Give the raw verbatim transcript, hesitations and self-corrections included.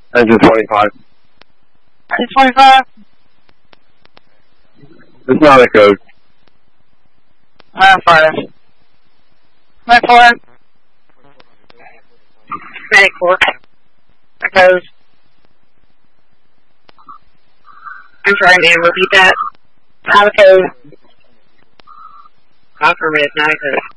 Engine twenty-five. Engine twenty-five? It's not a code. Uh, five. Nine four. Medic four. That goes. I'm sorry, man, repeat that. Not a code. Not permitted, not a code.